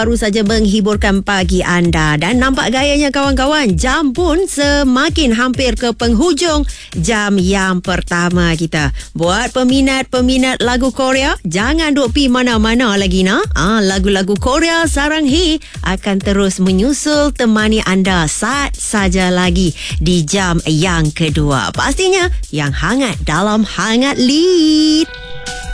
baru saja menghiburkan pagi anda. Dan nampak gayanya kawan-kawan, jam pun semakin hampir ke penghujung jam yang pertama kita. Buat peminat-peminat lagu Korea, jangan duk pi mana-mana lagi lagu-lagu Korea sarang hi akan terus menyusul temani anda saat saja lagi di jam yang kedua. Pastinya yang hangat dalam Hangat Lead.